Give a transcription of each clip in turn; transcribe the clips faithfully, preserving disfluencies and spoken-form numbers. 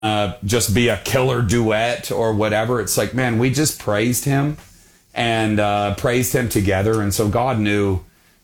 uh, just be a killer duet or whatever. It's like, man, we just praised him and uh, praised him together. And so God knew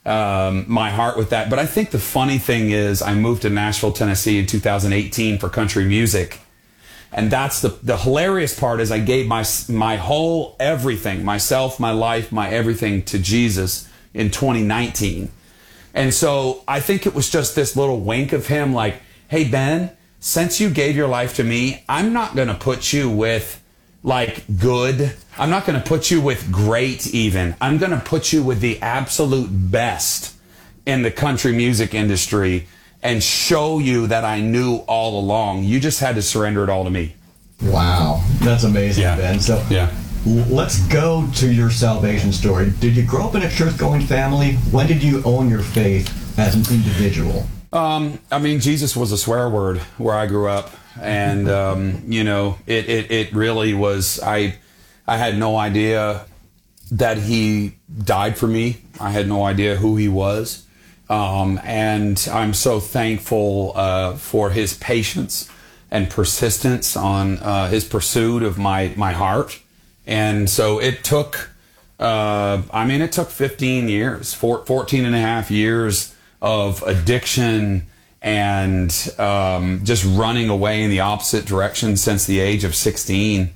um, my heart with that. But I think the funny thing is I moved to Nashville, Tennessee in two thousand eighteen for country music. And that's the, the hilarious part is I gave my, my whole everything, myself, my life, my everything to Jesus in twenty nineteen. And so I think it was just this little wink of him like, hey, Ben, since you gave your life to me, I'm not going to put you with like good. I'm not going to put you with great even. I'm going to put you with the absolute best in the country music industry and show you that I knew all along. You just had to surrender it all to me. Wow. That's amazing, yeah. Ben. So yeah. Let's go to your salvation story. Did you grow up in a church-going family? When did you own your faith as an individual? Um, I mean, Jesus was a swear word where I grew up. And, um, you know, it, it, it really was, I, I had no idea that he died for me. I had no idea who he was. Um, and I'm so thankful uh, for his patience and persistence on uh, his pursuit of my, my heart. And so it took, uh, I mean, it took fifteen years, fourteen and a half years of addiction and um, just running away in the opposite direction since the age of sixteen.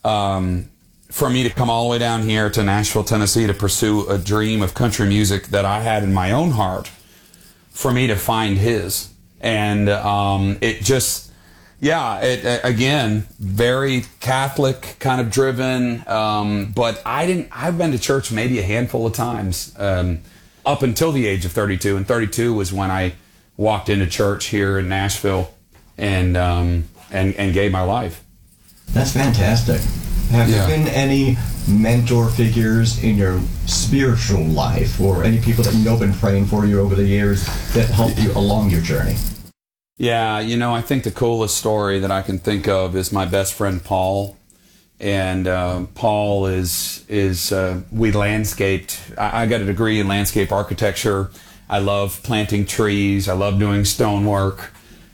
Um, for me to come all the way down here to Nashville, Tennessee to pursue a dream of country music that I had in my own heart, for me to find his. And um, it just, yeah, it, again, very Catholic kind of driven, um, but I didn't, I've been to church maybe a handful of times um, up until the age of thirty-two. And thirty-two was when I walked into church here in Nashville and um, and, and gave my life. That's fantastic. Have yeah. there been any mentor figures in your spiritual life or any people that you know have been praying for you over the years that helped you along your journey? Yeah, you know, I think the coolest story that I can think of is my best friend Paul. And uh, Paul is, is uh, we landscaped, I, I got a degree in landscape architecture. I love planting trees. I love doing stonework.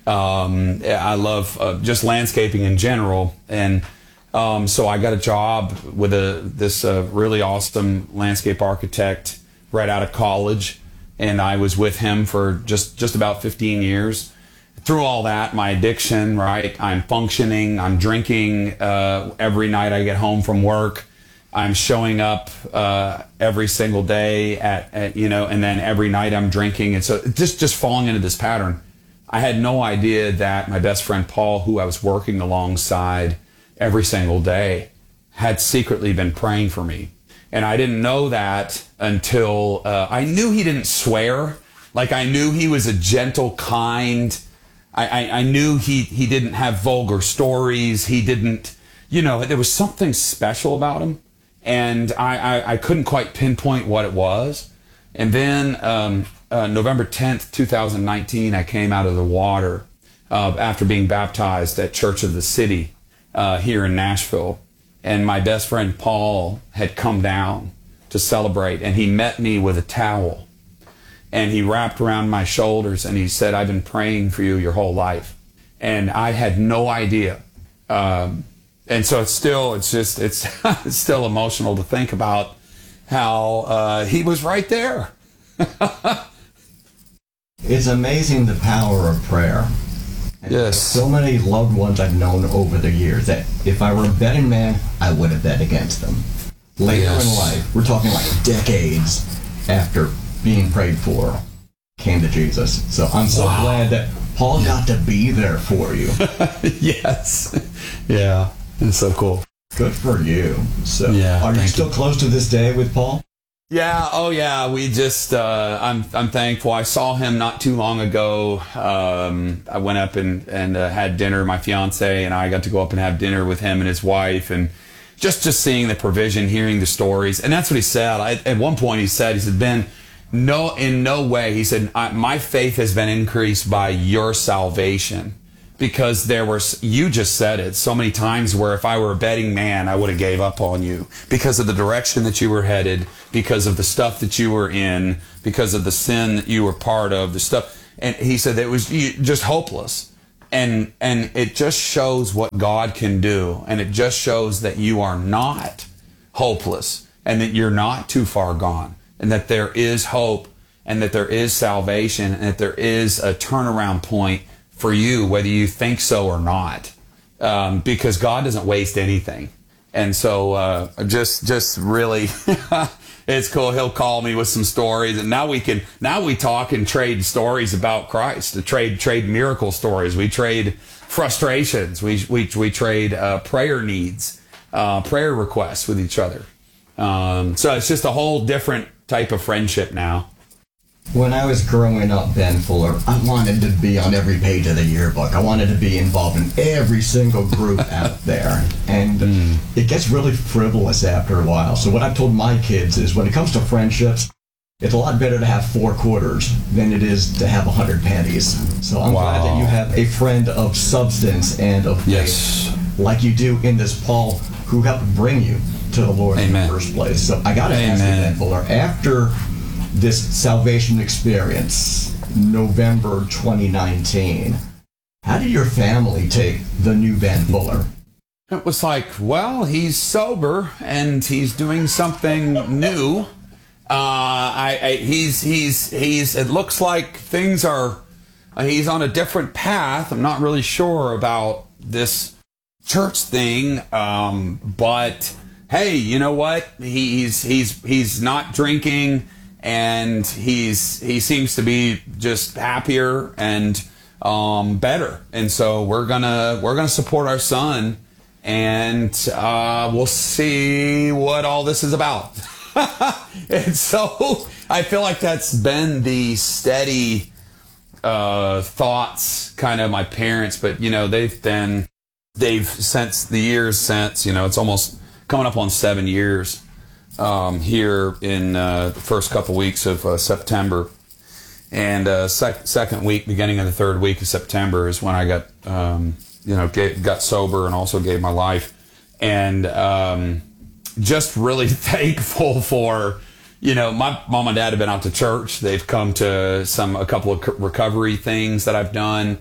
Um, I love uh, just landscaping in general. And um, so I got a job with a this uh, really awesome landscape architect right out of college. And I was with him for just, just about fifteen years. Through all that, my addiction, right? I'm functioning. I'm drinking uh, every night I get home from work. I'm showing up uh, every single day at, at, you know, and then every night I'm drinking. And so just, just falling into this pattern. I had no idea that my best friend Paul, who I was working alongside every single day, had secretly been praying for me. And I didn't know that until uh, I knew he didn't swear. Like I knew he was a gentle, kind. I, I, I knew he, he didn't have vulgar stories. He didn't, you know, there was something special about him. And I, I, I couldn't quite pinpoint what it was. And then um, uh, November tenth, two thousand nineteen, I came out of the water uh, after being baptized at Church of the City uh, here in Nashville. And my best friend Paul had come down to celebrate. And he met me with a towel. And he wrapped around my shoulders and he said, I've been praying for you your whole life. And I had no idea. Um, and so it's still, it's just, it's, it's still emotional to think about how uh, he was right there. It's amazing the power of prayer. And yes. So many loved ones I've known over the years that if I were a betting man, I would have bet against them. Later yes. in life, we're talking like decades after being prayed for, came to Jesus. So I'm so wow. glad that Paul got to be there for you. Yes. Yeah. It's so cool. Good for you. So yeah, are you still you. close to this day with Paul? Yeah. Oh yeah. We just, uh, I'm, I'm thankful. I saw him not too long ago. Um, I went up and, and uh, had dinner. My fiance and I got to go up and have dinner with him and his wife, and just, just seeing the provision, hearing the stories. And that's what he said. I, at one point he said, he said, Ben, no, in no way. He said, my faith has been increased by your salvation, because there were, you just said it, so many times where if I were a betting man, I would have gave up on you because of the direction that you were headed, because of the stuff that you were in, because of the sin that you were part of, the stuff. And he said that it was just hopeless. And and it just shows what God can do. And it just shows that you are not hopeless and that you're not too far gone and that there is hope and that there is salvation and that there is a turnaround point for you, whether you think so or not, um, because God doesn't waste anything. And so uh, just just really, it's cool. He'll call me with some stories, and now we can now we talk and trade stories about Christ. To trade trade miracle stories. We trade frustrations. We we we trade uh, prayer needs, uh, prayer requests with each other. Um, so it's just a whole different type of friendship now. When I was growing up, Ben Fuller, I wanted to be on every page of the yearbook. I wanted to be involved in every single group out there. And mm. it gets really frivolous after a while. So what I've told my kids is when it comes to friendships, it's a lot better to have four quarters than it is to have a hundred pennies. So I'm wow. glad that you have a friend of substance and of faith, yes. like you do in this Paul, who helped bring you to the Lord Amen. In the first place. So I got to ask you, Ben Fuller, after this salvation experience, November twenty nineteen, how did your family take the new Ben Fuller? It was like, well, he's sober and he's doing something new. Uh, I, I, he's, he's, he's, it looks like things are, uh, he's on a different path. I'm not really sure about this church thing. Um, but hey, you know what? He's, he's, he's not drinking. And he's he seems to be just happier and um, better, and so we're gonna we're gonna support our son, and uh, we'll see what all this is about. And so I feel like that's been the steady uh, thoughts, kind of my parents, but you know they've been they've since the years since you know it's almost coming up on seven years. Um, here in uh, the first couple weeks of uh, September, and uh, sec- second week, beginning of the third week of September is when I got, um, you know, get, got sober and also gave my life, and um, just really thankful for, you know, my mom and dad have been out to church. They've come to some a couple of recovery things that I've done,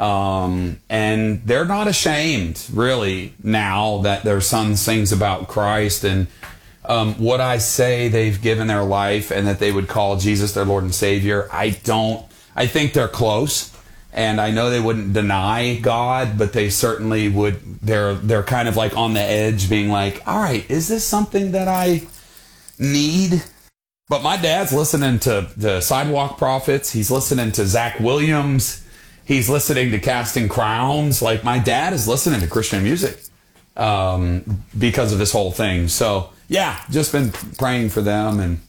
um, and they're not ashamed really now that their son sings about Christ and. Um, would I say they've given their life and that they would call Jesus their Lord and Savior? I don't. I think they're close, and I know they wouldn't deny God, but they certainly would. They're they're kind of like on the edge, being like, "All right, is this something that I need?" But my dad's listening to the Sidewalk Prophets. He's listening to Zach Williams. He's listening to Casting Crowns. Like my dad is listening to Christian music um, because of this whole thing. So. Yeah, just been praying for them and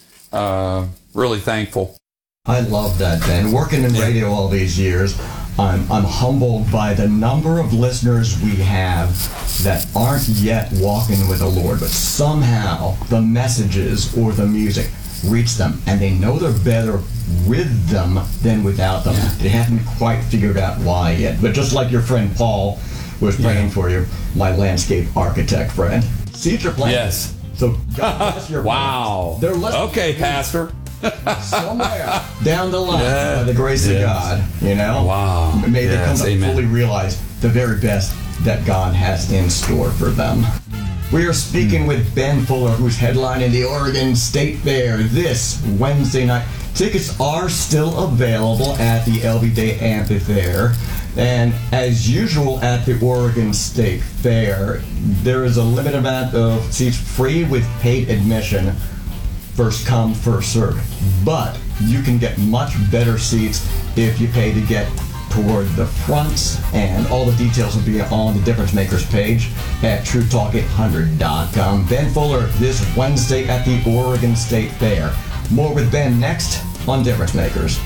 uh, really thankful. I love that, Ben. Working in radio all these years, I'm, I'm humbled by the number of listeners we have that aren't yet walking with the Lord, but somehow the messages or the music reach them, and they know they're better with them than without them. Yeah. They haven't quite figured out why yet. But just like your friend Paul was praying yeah. for you, my landscape architect friend. Seeds are planted. Yes. So God bless your wow. They're okay, Pastor. Somewhere down the line, yeah. by the grace yes. of God, you know. Wow. May they yes, come to amen. fully realize the very best that God has in store for them. We are speaking mm. with Ben Fuller, who's headlining the Oregon State Fair this Wednesday night. Tickets are still available at the L B Day Amphitheater. And as usual at the Oregon State Fair, there is a limited amount of seats free with paid admission, first come, first served. But you can get much better seats if you pay to get toward the front, and all the details will be on the Difference Makers page at true talk eight hundred dot com. Ben Fuller this Wednesday at the Oregon State Fair. More with Ben next on Difference Makers.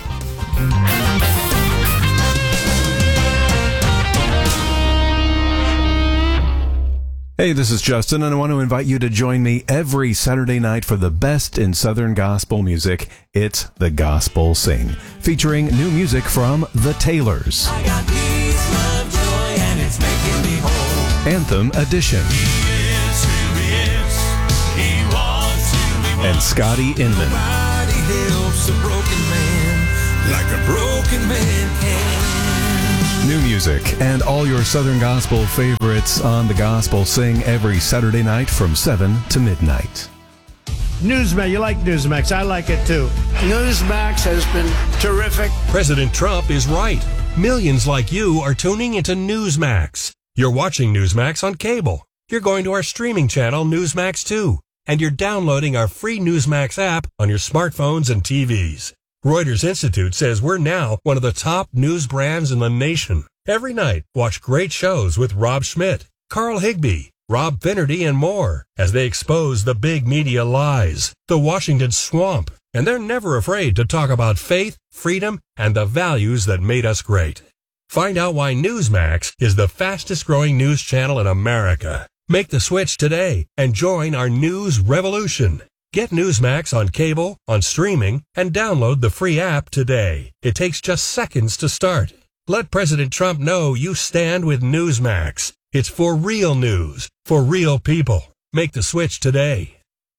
Hey, this is Justin, and I want to invite you to join me every Saturday night for the best in Southern gospel music. It's The Gospel Sing, featuring new music from The Taylors. I got peace, love, joy, and it's making me whole. Anthem Edition. He is who he is. He wants who he wants. And Scotty Inman. Nobody helps a broken man like a broken man can. New music and all your Southern Gospel favorites on The Gospel Sing every Saturday night from seven to midnight. Newsmax, you like Newsmax. I like it too. Newsmax has been terrific. President Trump is right. Millions like you are tuning into Newsmax. You're watching Newsmax on cable. You're going to our streaming channel, Newsmax two. And you're downloading our free Newsmax app on your smartphones and T Vs. Reuters Institute says we're now one of the top news brands in the nation. Every night, watch great shows with Rob Schmidt, Carl Higbee, Rob Finnerty, and more as they expose the big media lies, the Washington swamp, and they're never afraid to talk about faith, freedom, and the values that made us great. Find out why Newsmax is the fastest growing news channel in America. Make the switch today and join our news revolution. Get Newsmax on cable, on streaming, and download the free app today. It takes just seconds to start. Let President Trump know you stand with Newsmax. It's for real news, for real people. Make the switch today.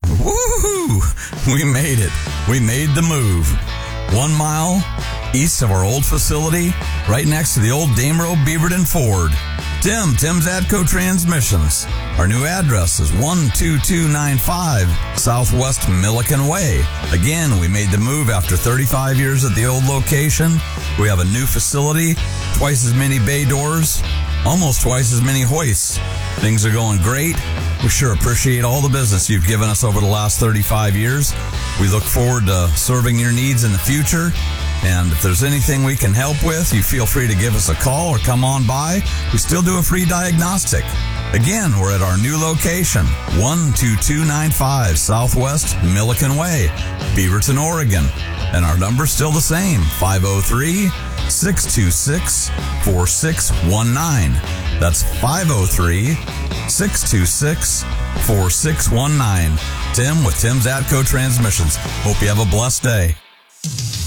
Woohoo! We made it. We made the move. One mile east of our old facility, right next to the old Dame Road Beaverton Ford. Tim, Tim's Atco Transmissions. Our new address is one two two nine five Southwest Milliken Way. Again, we made the move after thirty-five years at the old location. We have a new facility, twice as many bay doors, almost twice as many hoists. Things are going great. We sure appreciate all the business you've given us over the last thirty-five years. We look forward to serving your needs in the future. And if there's anything we can help with, you feel free to give us a call or come on by. We still do a free diagnostic. Again, we're at our new location, one two two nine five Southwest Milliken Way, Beaverton, Oregon. And our number's still the same, five oh three, six two six, four six one nine. That's five oh three, six two six, four six one nine. Tim with Tim's Atco Transmissions. Hope you have a blessed day.